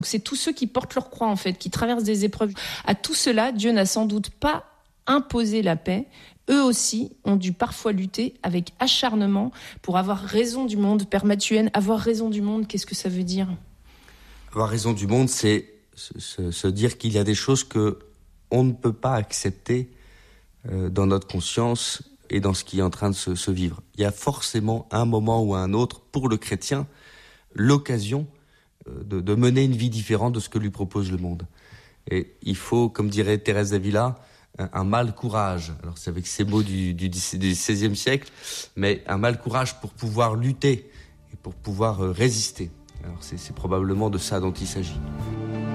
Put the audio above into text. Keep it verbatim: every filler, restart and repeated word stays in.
C'est tous ceux qui portent leur croix, en fait, qui traversent des épreuves. À tout cela, Dieu n'a sans doute pas imposé la paix. Eux aussi ont dû parfois lutter avec acharnement pour avoir raison du monde. Père Mathuenne, avoir raison du monde, qu'est-ce que ça veut dire ? Avoir raison du monde, c'est se, se, se dire qu'il y a des choses que on ne peut pas accepter euh, dans notre conscience et dans ce qui est en train de se, se vivre. Il y a forcément un moment ou un autre, pour le chrétien, l'occasion de, de mener une vie différente de ce que lui propose le monde. Et il faut, comme dirait Thérèse d'Avila, un, un mal courage. Alors c'est avec ces mots du, du, du seizième siècle, mais un mal courage pour pouvoir lutter et pour pouvoir euh, résister. Alors c'est, c'est probablement de ça dont il s'agit.